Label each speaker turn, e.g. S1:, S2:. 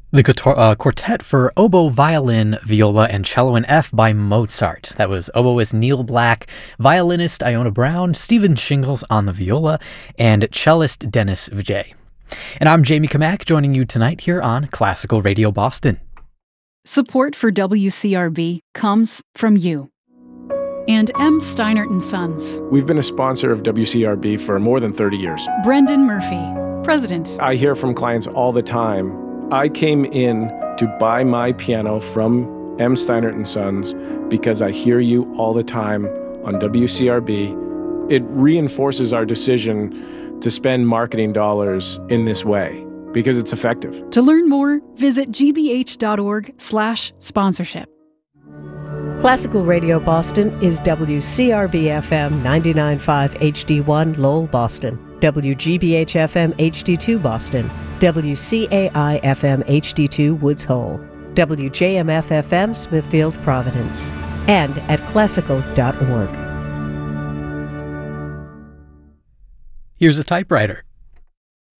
S1: The quartet for oboe, violin, viola, and cello in F by Mozart. That was oboist Neil Black, violinist Iona Brown, Stephen Shingles on the viola, and cellist Dennis Vijay. And I'm Jamie Kamak, joining you tonight here on Classical Radio Boston.
S2: Support for WCRB comes from you and M. Steinert & Sons.
S3: We've been a sponsor of WCRB for more than 30 years.
S2: Brendan Murphy, President.
S3: I hear from clients all the time, I came in to buy my piano from M. Steinert & Sons because I hear you all the time on WCRB. It reinforces our decision to spend marketing dollars in this way because it's effective.
S2: To learn more, visit gbh.org/sponsorship.
S4: Classical Radio Boston is WCRB-FM 99.5 HD1 Lowell, Boston, WGBH-FM HD2 Boston, WCAI-FM HD2 Woods Hole, WJMF-FM Smithfield, Providence, and at classical.org.
S1: Here's a typewriter.